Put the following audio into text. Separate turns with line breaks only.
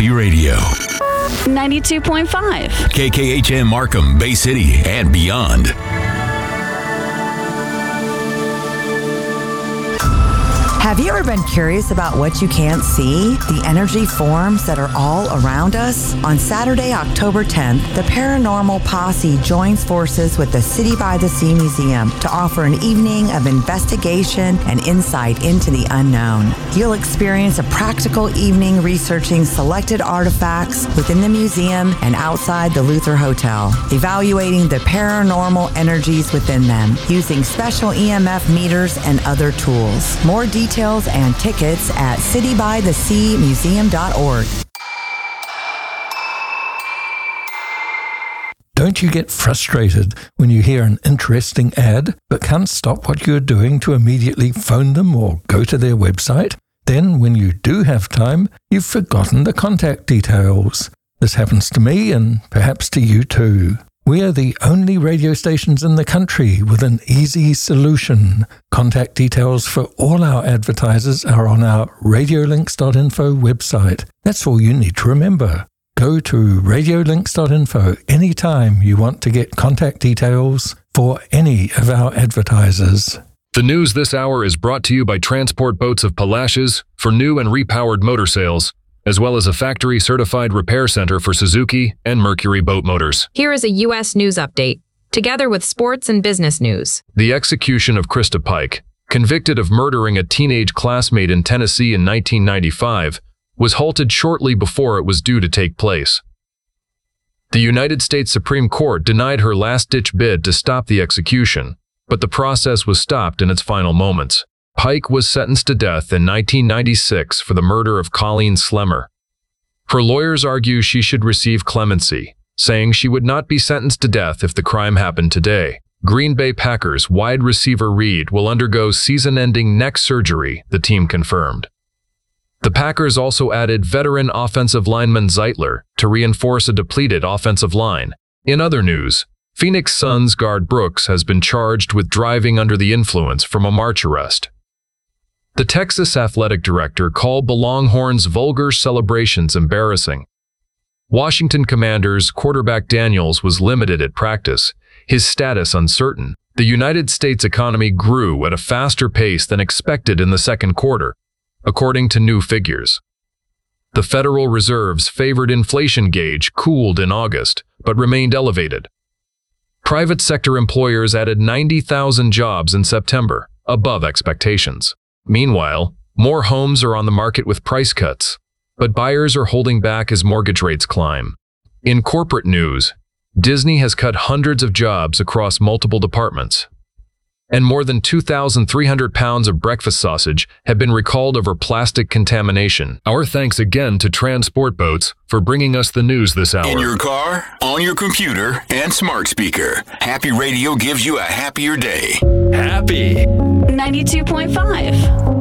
Happy Radio.
92.5.
KKHM Markham, Bay City, and beyond.
Have you ever been curious about what you can't see? The energy forms that are all around us? On Saturday, October 10th, the Paranormal Posse joins forces with the City by the Sea Museum to offer an evening of investigation and insight into the unknown. You'll experience a practical evening researching selected artifacts within the museum and outside the Luther Hotel, evaluating the paranormal energies within them using special EMF meters and other tools. More details and tickets at citybytheseamuseum.org.
Don't you get frustrated when you hear an interesting ad but can't stop what you're doing to immediately phone them or go to their website? Then, when you do have time, you've forgotten the contact details. This happens to me and perhaps to you too. We are the only radio stations in the country with an easy solution. Contact details for all our advertisers are on our radiolinks.info website. That's all you need to remember. Go to radiolinks.info anytime you want to get contact details for any of our advertisers.
The news this hour is brought to you by Transport Boats of Palacios for new and repowered motor sales, as well as a factory-certified repair center for Suzuki and Mercury boat motors.
Here is a U.S. news update, together with sports and business news.
The execution of Krista Pike, convicted of murdering a teenage classmate in Tennessee in 1995, was halted shortly before it was due to take place. The United States Supreme Court denied her last-ditch bid to stop the execution, but the process was stopped in its final moments. Pike was sentenced to death in 1996 for the murder of Colleen Slemmer. Her lawyers argue she should receive clemency, saying she would not be sentenced to death if the crime happened today. Green Bay Packers wide receiver Reed will undergo season-ending neck surgery, the team confirmed. The Packers also added veteran offensive lineman Zeitler to reinforce a depleted offensive line. In other news, Phoenix Suns guard Brooks has been charged with driving under the influence from a March arrest. The Texas athletic director called the Longhorns' vulgar celebrations embarrassing. Washington Commanders quarterback Daniels was limited at practice, his status uncertain. The United States economy grew at a faster pace than expected in the second quarter, according to new figures. The Federal Reserve's favored inflation gauge cooled in August, but remained elevated. Private sector employers added 90,000 jobs in September, above expectations. Meanwhile, more homes are on the market with price cuts, but buyers are holding back as mortgage rates climb. In corporate news, Disney has cut hundreds of jobs across multiple departments, and more than 2,300 pounds of breakfast sausage have been recalled over plastic contamination. Our thanks again to Transport Boats for bringing us the news this hour.
In your car, on your computer, and smart speaker, Happy Radio gives you a happier day.
Happy!
92.5.